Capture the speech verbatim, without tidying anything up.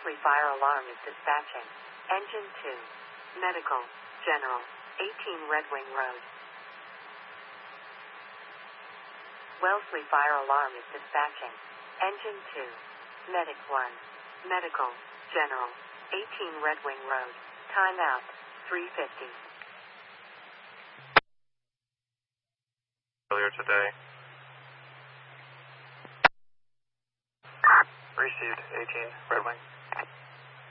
Wellesley Fire Alarm is dispatching. Engine two. Medical. General. eighteen Red Wing Road. Wellesley Fire Alarm is dispatching. Engine two. Medic one. Medical. General. eighteen Red Wing Road. Time out. three fifty. Earlier today. Received eighteen Red Wing.